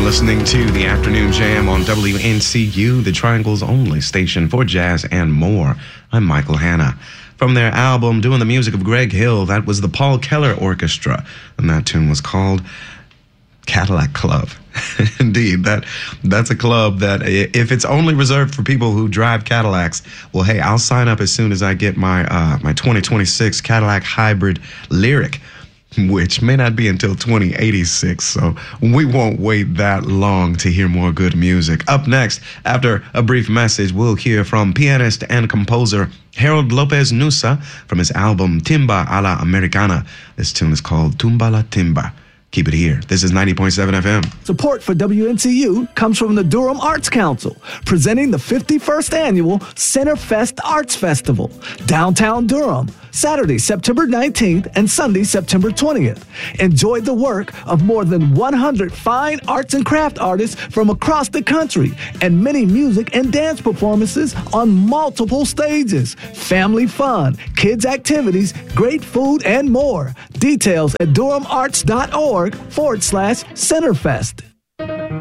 listening to the Afternoon Jam on WNCU, the Triangle's only station for jazz and more. I'm Michael Hanna. From their album, Doing the Music of Greg Hill, that was the Paul Keller Orchestra, and that tune was called Cadillac Club. Indeed, that's a club that if it's only reserved for people who drive Cadillacs, well, hey, I'll sign up as soon as I get my 2026 Cadillac Hybrid Lyric, which may not be until 2086, so we won't wait that long to hear more good music. Up next, after a brief message, we'll hear from pianist and composer Harold Lopez Nussa from his album Timba a la Americana. This tune is called Tumba la Timba. Keep it here. This is 90.7 FM. Support for WNCU comes from the Durham Arts Council, presenting the 51st Annual Centerfest Arts Festival, downtown Durham, Saturday, September 19th and Sunday, September 20th. Enjoy the work of more than 100 fine arts and craft artists from across the country and many music and dance performances on multiple stages. Family fun, kids activities, great food, and more. Details at durhamarts.org/Centerfest.